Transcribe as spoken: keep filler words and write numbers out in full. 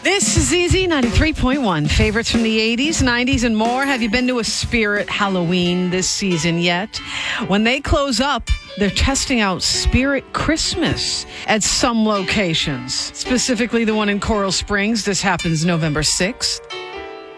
This is Z Z ninety-three point one. Favorites from the eighties, nineties, and more. Have you been to a Spirit Halloween this season yet? When they close up, they're testing out Spirit Christmas at some locations. Specifically the one in Coral Springs. This happens November sixth.